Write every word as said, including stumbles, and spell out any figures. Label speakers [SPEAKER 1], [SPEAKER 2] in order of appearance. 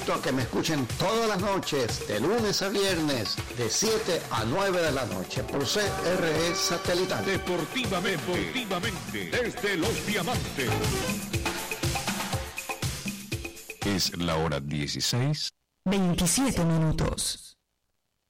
[SPEAKER 1] invito a que me escuchen todas las noches, de lunes a viernes, de siete a nueve de la noche, por C R E Satelital.
[SPEAKER 2] Deportivamente, deportivamente, desde Los Diamantes.
[SPEAKER 3] Es la hora dieciséis.
[SPEAKER 4] veintisiete minutos.